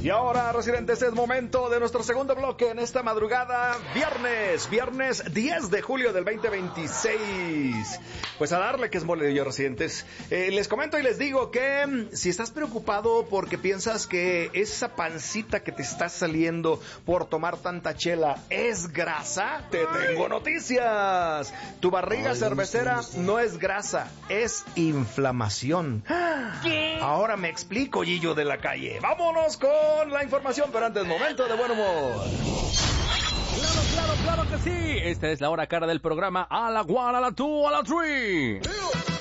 Y ahora, residentes, es momento de nuestro segundo bloque en esta madrugada, viernes 10 de julio del 2026. Pues a darle que es mole de yo, residentes. Les comento y les digo que si estás preocupado porque piensas que esa pancita que te está saliendo por tomar tanta chela es grasa, te tengo noticias. Tu barriga cervecera no es grasa, es inflamación. ¿Qué? Ahora me explico, Gillo de la Calle. Vámonos con la información, pero antes, momento de buen humor. Claro que sí. Esta es la hora cara del programa. A la one, a la two, a la three.